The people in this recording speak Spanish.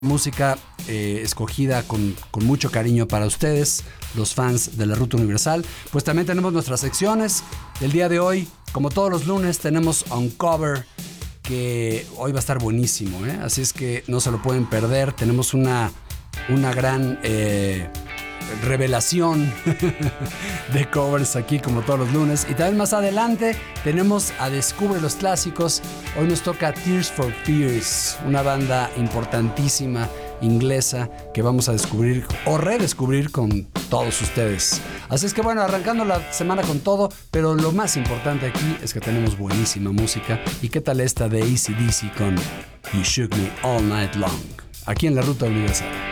Música escogida con mucho cariño para ustedes, los fans de la Ruta Universal. Pues también tenemos nuestras secciones. El día de hoy, como todos los lunes, tenemos Uncover, que hoy va a estar buenísimo, ¿eh? Así es que no se lo pueden perder. Tenemos una gran revelación de covers aquí como todos los lunes. Y también más adelante tenemos a Descubre los Clásicos. Hoy nos toca Tears for Fears, una banda importantísima inglesa que vamos a descubrir o redescubrir con todos ustedes. Así es que bueno, arrancando la semana con todo, pero lo más importante aquí es que tenemos buenísima música. ¿Y qué tal esta de AC/DC con You Shook Me All Night Long? Aquí en la Ruta Universal.